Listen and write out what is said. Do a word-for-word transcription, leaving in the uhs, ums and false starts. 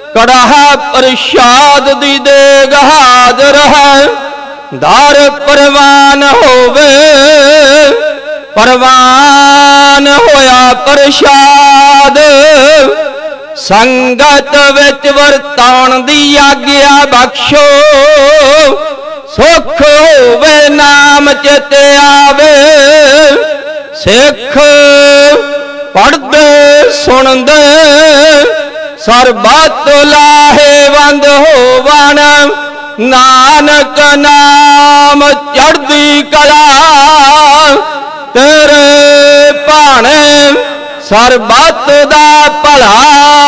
कड़ाह प्रसाद दी देग हाजर है, दार परवान होवे, परवान होया प्रसाद। संगत विच वरताउण दी आग्या बख्शो, सुख होवे नाम चिते आवे। सिख पढ़दे सुनदे सरबत लाहेवंद होवन, नानक नाम चढ़दी कला। तेरे भाणे सरबत दा भला